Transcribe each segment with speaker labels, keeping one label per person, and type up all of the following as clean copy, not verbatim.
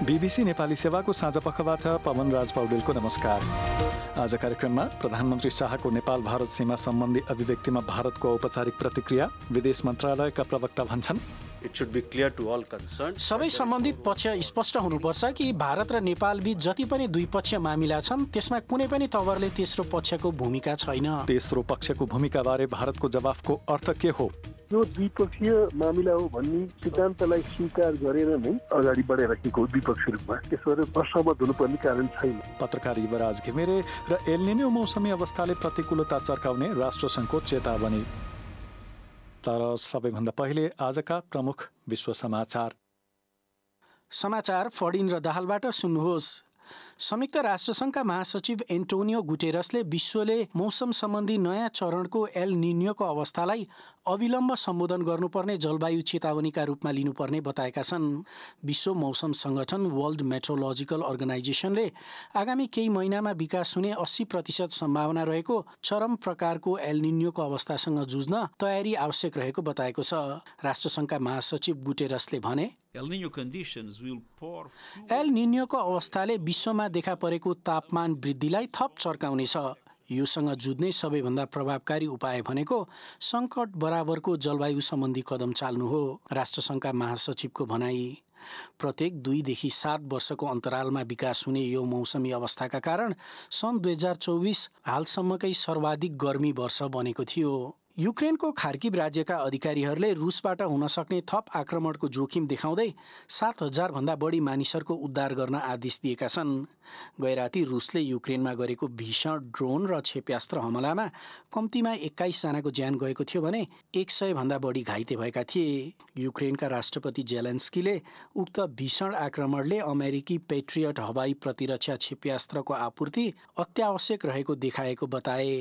Speaker 1: BBC Nepali सेवाको साँझ पखबाट पवन राज पौडेलको नमस्कार। आज कार्यक्रममा प्रधानमन्त्री शाहको नेपाल भारत सीमा सम्बन्धी अभिव्यक्तिमा भारतको औपचारिक प्रतिक्रिया, विदेश मन्त्रालयका प्रवक्ता भन्छन्
Speaker 2: सबै सम्बन्धित पक्ष स्पष्ट हुनुपर्छ कि भारत र नेपाल बीच जति पनि द्विपक्षीय मामिला छन् त्यसमा कुनै पनि तवरले तेस्रो पक्षको भूमिका छैन।
Speaker 1: तेस्रो पक्षको भूमिकाबारे भारतको जवाफको अर्थ के हो?
Speaker 3: यो द्विपक्षीय मामिला हो भन्ने सिद्धान्तलाई स्वीकार गरेर नै अगाडि बढाइराखेको द्विपक्षीय रूपमा त्यसबाट असहमत हुनुपर्ने कारण छैन।
Speaker 1: पत्रकार युवराज घिमिरे र एल निनो मौसमी अवस्थाले प्रतिकूलता चर्काउने राष्ट्रसङ्घको चेतावनी। तर सबैभन्दा पहिले आजका प्रमुख विश्व समाचार
Speaker 2: फडिन र दाहालबाट सुन्नुहोस्। संयुक्त राष्ट्रसङ्घका महासचिव एन्टोनियो गुटेरसले विश्वले मौसम सम्बन्धी नयाँ चरणको एल निन्योको अवस्थालाई अविलम्ब सम्बोधन गर्नुपर्ने जलवायु चेतावनीका रूपमा लिनुपर्ने बताएका छन्। विश्व मौसम सङ्गठन वर्ल्ड मेट्रोलोजिकल अर्गनाइजेसनले आगामी केही महिनामा विकास हुने 80% सम्भावना रहेको चरम प्रकारको एल निन्योको अवस्थासँग जुझ्न तयारी आवश्यक रहेको बताएको छ। राष्ट्रसङ्घका महासचिव गुटेरसले भने एल निन्योको अवस्थाले विश्वमा देखा परेको तापमान वृद्धिलाई थप चर्काउनेछ। योसँग जुझ्ने सबैभन्दा प्रभावकारी उपाय भनेको सङ्कट बराबरको जलवायु सम्बन्धी कदम चाल्नु हो। राष्ट्रसङ्घका महासचिवको भनाई। प्रत्येक 2 देखि 7 वर्षको अन्तरालमा विकास हुने यो मौसमी अवस्थाका कारण सन् 2024 हालसम्मकै सर्वाधिक गर्मी वर्ष बनेको थियो। युक्रेनको खार्किभ राज्यका अधिकारीहरूले रुसबाट हुन सक्ने थप आक्रमणको जोखिम देखाउँदै 7,000 भन्दा बढी मानिसहरूको उद्धार गर्न आदेश दिएका छन्। गैराती रुसले युक्रेनमा गरेको भीषण ड्रोन र क्षेप्यास्त्र हमलामा कम्तीमा 21 जनाको ज्यान गएको थियो भने 100 भन्दा बढी घाइते भएका थिए। युक्रेनका राष्ट्रपति जेलेन्स्कीले उक्त भीषण आक्रमणले अमेरिकी पेट्रियट हवाई प्रतिरक्षा क्षेप्यास्त्रको आपूर्ति अत्यावश्यक रहेको देखाएको बताए।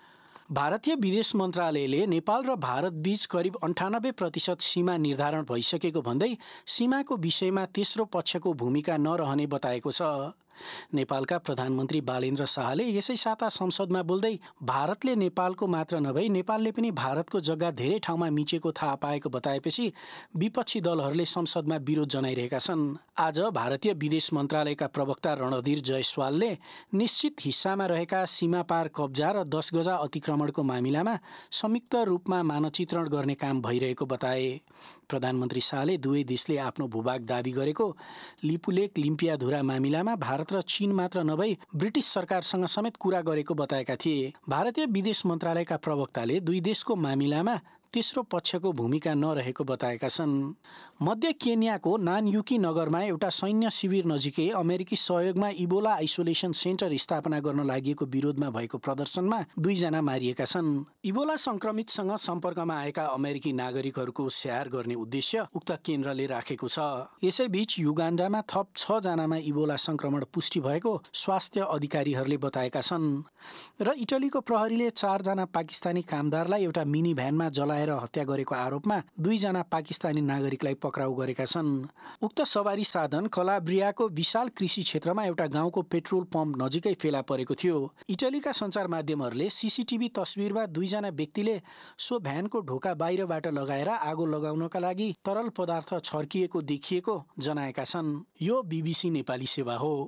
Speaker 2: भारतीय विदेश मन्त्रालयले नेपाल र भारत बीच करिब 98% सीमा निर्धारण भइसकेको भन्दै सीमाको विषयमा तेस्रो पक्षको भूमिका नरहने बताएको छ। नेपालका प्रधानमन्त्री बालेन्द्र शाहले यसै साता संसदमा बोल्दै भारतले नेपालको मात्र नभई नेपालले पनि भारतको जग्गा धेरै ठाउँमा मिचेको थाहा पाएको बताएपछि विपक्षी दलहरूले संसदमा विरोध जनाइरहेका छन्। आज भारतीय विदेश मन्त्रालयका प्रवक्ता रणधीर जयसवालले निश्चित हिस्सामा रहेका सीमापार कब्जा र 10 गजा अतिक्रमणको मामिलामा संयुक्त रूपमा मानचित्रण गर्ने काम भइरहेको बताए। प्रधानमन्त्री शाहले दुवै देशले आफ्नो भूभाग दाबी गरेको लिपुलेक लिम्पियाधुरा मामिलामा भारत र चीन मात्र नभई ब्रिटिस सरकारसँग समेत कुरा गरेको बताएका थिए। भारतीय विदेश मन्त्रालयका प्रवक्ताले दुई देशको मामिलामा तेस्रो पक्षको भूमिका नरहेको बताएका छन्। मध्य केन्याको नानयुकी नगरमा एउटा सैन्य शिविर नजिकै अमेरिकी सहयोगमा इबोला आइसोलेसन सेन्टर स्थापना गर्न लागि विरोधमा भएको प्रदर्शनमा 2 जना मारिएका छन्। इबोला संक्रमितसँग सम्पर्कमा आएका अमेरिकी नागरिकहरूको स्याहार गर्ने उद्देश्य उक्त केन्द्रले राखेको छ। यसैबीच युगान्डामा थप 6 जनामा इबोला संक्रमण पुष्टि भएको स्वास्थ्य अधिकारीहरूले बताएका छन्। र इटलीको प्रहरीले 4 जना पाकिस्तानी कामदारलाई एउटा मिनी भ्यानमा जलाएर हत्या गरेको आरोपमा 2 जना पाकिस्तानी नागरिकलाई पक्राउ गरेका छन्। उक्त सवारी साधन कलाब्रियाको विशाल कृषि क्षेत्रमा एउटा गाउँको पेट्रोल पम्प नजिकै फेला परेको थियो। इटलीका सञ्चार माध्यमहरूले सीसीटीभी तस्बिरमा 2 जना व्यक्तिले सो भ्यानको ढोका बाहिरबाट लगाएर आगो लगाउनका लागि तरल पदार्थ छर्किएको देखिएको जनाएका छन्। यो बीबीसी नेपाली सेवा हो।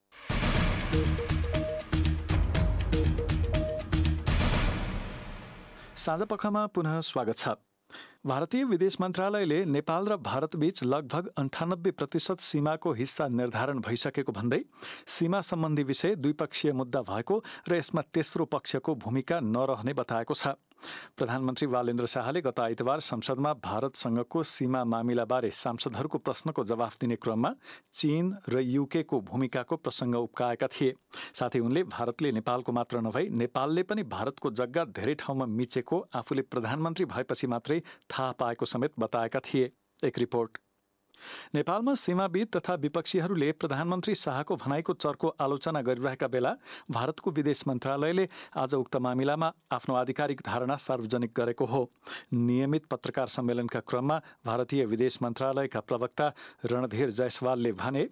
Speaker 1: साँझपखमा पुनः स्वागत छ। भारतीय विदेश मन्त्रालयले नेपाल र भारतबीच लगभग 98% सीमाको हिस्सा निर्धारण भइसकेको भन्दै सीमा सम्बन्धी विषय द्विपक्षीय मुद्दा भएको र यसमा तेस्रो पक्षको भूमिका नरहने बताएको छ। प्रधानमन्त्री बालेन्द्र शाहले गत आइतबार संसदमा भारतसँगको सीमा मामिलाबारे सांसदहरूको प्रश्नको जवाफ दिने क्रममा चीन र युकेको भूमिकाको प्रसङ्ग उब्काएका थिए। साथै उनले भारतले नेपालको मात्र नभई नेपालले पनि भारतको जग्गा धेरै ठाउँमा मिचेको आफूले प्रधानमन्त्री भएपछि मात्रै थाहा पाएको समेत बताएका थिए। एक रिपोर्ट। नेपालमा सीमाविद तथा विपक्षीहरूले प्रधानमन्त्री शाहको भनाइको चर्को आलोचना गरिरहेका बेला भारतको विदेश मन्त्रालयले आज उक्त मामिलामा आफ्नो आधिकारिक धारणा सार्वजनिक गरेको हो। नियमित पत्रकार सम्मेलनका क्रममा भारतीय विदेश मन्त्रालयका प्रवक्ता रणधीर जयसवालले भने,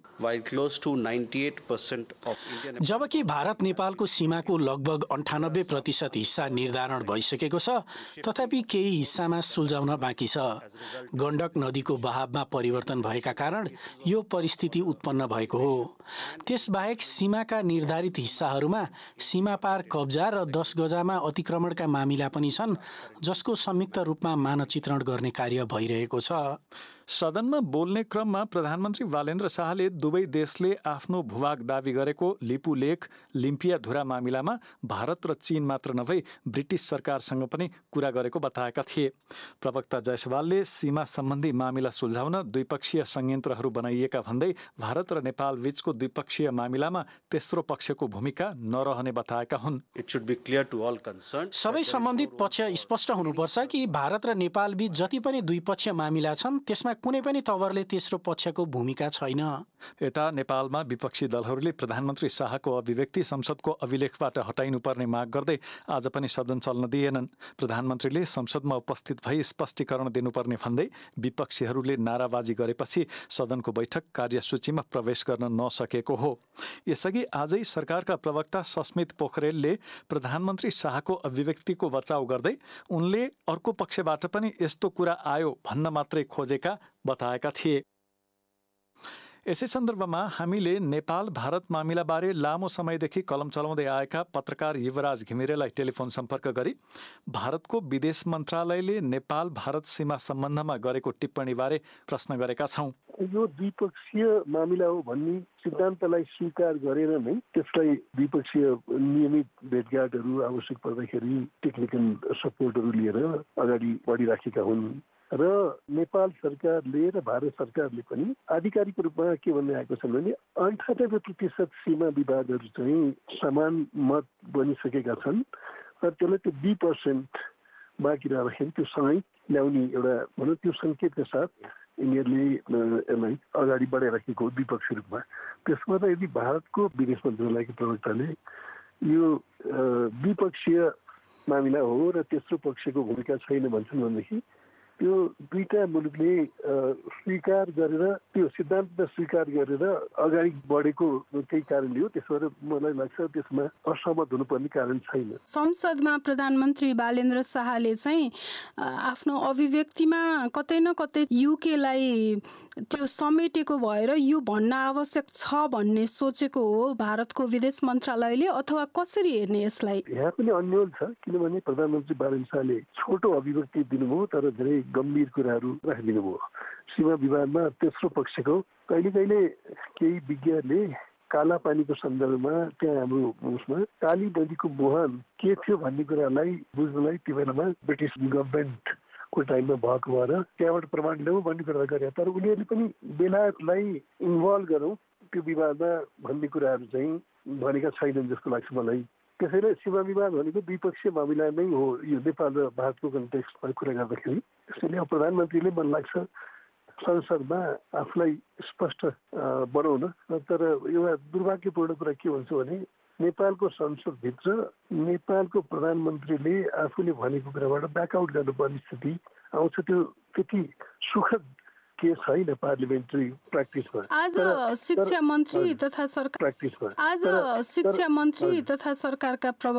Speaker 2: जबकि भारत नेपालको सीमाको लगभग 98% हिस्सा निर्धारण भइसकेको छ, तथापि केही हिस्सामा सुल्झाउन बाँकी छ। गण्डक नदीको बहावमा परिवर्तन परिवर्तन भएका कारण यो परिस्थिति उत्पन्न भएको हो। त्यसबाहेक सीमाका निर्धारित हिस्साहरूमा सीमापार कब्जा र 10 गजामा अतिक्रमणका मामिला पनि छन्, जसको संयुक्त रूपमा मानचित्रण गर्ने कार्य भइरहेको छ।
Speaker 1: सदनमा बोल्ने क्रममा प्रधानमन्त्री बालेन्द्र शाहले दुवै देशले आफ्नो भूभाग दावी गरेको लिपु लेक लिम्पियाधुरा मामिलामा भारत र चीन मात्र नभई ब्रिटिस सरकारसँग पनि कुरा गरेको बताएका थिए। प्रवक्ता जयसवालले सीमा सम्बन्धी मामिला सुल्झाउन द्विपक्षीय संयन्त्रहरू बनाइएका भन्दै भारत र नेपाल बीचको द्विपक्षीय मामिलामा तेस्रो पक्षको भूमिका नरहने बताएका हुन्।
Speaker 2: सबै सम्बन्धित पक्ष स्पष्ट हुनुपर्छ कि भारत र नेपाल बीच जति पनि द्विपक्षीय मामिला छन् त्यसमा कुनै पनि तवरले तेस्रो पक्षको भूमिका छैन।
Speaker 1: यता नेपालमा विपक्षी दलहरूले प्रधानमन्त्री शाहको अभिव्यक्ति संसदको अभिलेखबाट हटाइनुपर्ने माग गर्दै आज पनि सदन चल्न दिएनन्। प्रधानमन्त्रीले संसदमा उपस्थित भई स्पष्टीकरण दिनुपर्ने भन्दै विपक्षीहरूले नाराबाजी गरेपछि सदनको बैठक कार्यसूचीमा प्रवेश गर्न नसकेको हो। यसअघि आजै सरकारका प्रवक्ता सस्मित पोखरेलले प्रधानमन्त्री शाहको अभिव्यक्तिको बचाउ गर्दै उनले अर्को पक्षबाट पनि यस्तो कुरा आयो भन्न मात्रै खोजेका बताएका थिए। यसै सन्दर्भमा हामीले नेपाल भारत मामिलाबारे लामो समयदेखि कलम चलाउँदै आएका पत्रकार युवराज घिमिरेलाई टेलिफोन सम्पर्क गरी भारतको विदेश मन्त्रालयले नेपाल भारत सीमा सम्बन्धमा गरेको टिप्पणीबारे प्रश्न गरेका छौँ।
Speaker 3: यो द्विपक्षीय मामिला हो भन्ने सिद्धान्तलाई स्वीकार गरेर नै त्यसलाई द्विपक्षीय नियमित भेटघाटहरू आवश्यक पर्दाखेरि टेक्निकल सपोर्टहरू लिएर अगाडि बढिराखेका हुन् र नेपाल सरकारले र भारत सरकारले पनि आधिकारिक रूपमा के भन्दै आएको छन् भने 98% सीमा विवादहरू चाहिँ समान मत बनिसकेका छन् र त्यसलाई त्यो 2% बाँकी रहँदाखेरि त्यो सँगै ल्याउने एउटा भनौँ त्यो सङ्केतका साथ यिनीहरूले यसलाई अगाडि बढाइराखेको द्विपक्षीय रूपमा। त्यसमा त यदि भारतको विदेश मन्त्रालयको प्रवक्ताले यो द्विपक्षीय मामिला हो र तेस्रो पक्षको भूमिका छैन भन्छन् भनेदेखि त्यो दुईटा मुलुकले स्वीकार गरेर त्यो सिद्धान्त स्वीकार गरेर अगाडि बढेको केही कारणले हो। त्यसबाट मलाई लाग्छ त्यसमा असहमत हुनुपर्ने कारण छैन।
Speaker 4: संसदमा प्रधानमन्त्री बालेन्द्र शाहले चाहिँ आफ्नो अभिव्यक्तिमा कतै न कतै युकेलाई त्यो समेटेको भएर यो भन्न आवश्यक छ भन्ने सोचेको हो भारतको विदेश मन्त्रालयले, अथवा कसरी हेर्ने यसलाई?
Speaker 3: यहाँ पनि अन्यल छ, किनभने प्रधानमन्त्री बालेन्द्र शाहले छोटो अभिव्यक्ति दिनुभयो तर धेरै गम्भीर कुराहरू राखिदिनु भयो। सीमा विवादमा तेस्रो पक्षको कहिले कहिले केही विज्ञहरूले काला पानीको सन्दर्भमा त्यहाँ हाम्रो उसमा काली नदीको मुहान के थियो भन्ने कुरालाई बुझ्नलाई त्यो बेलामा ब्रिटिस गभर्मेन्टको टाइममा भएको भएर त्यहाँबाट प्रमाण ल्याउँ भन्ने कुरा गरे। तर उनीहरूले पनि बेलायतलाई इन्भल्भ गरौँ त्यो विवादमा भन्ने कुराहरू चाहिँ भनेका छैनन् जस्तो लाग्छ मलाई। त्यसैले सीमा विवाद भनेको द्विपक्षीय मामिला नै हो यो नेपाल र भारतको कन्टेक्स्टमा कुरा गर्दाखेरि। त्यसैले अब प्रधानमन्त्रीले मलाई लाग्छ संसदमा आफूलाई स्पष्ट बनाउन। तर एउटा दुर्भाग्यपूर्ण कुरा के हुन्छ भने नेपालको संसदभित्र नेपालको प्रधानमन्त्रीले आफूले भनेको कुराबाट ब्याकआउट गर्नुपर्ने स्थिति आउँछ। त्यो त्यति सुखद के छैन पार्लिमेन्ट्री प्र्याक्टिसमा।
Speaker 4: आज शिक्षा मन्त्री तथा सरकारका